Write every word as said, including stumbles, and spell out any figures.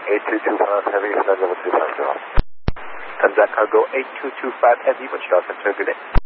eight two two five Heavy, flight level two five zero. Tanzak Cargo eight two two five Heavy, Wichita Center, good day.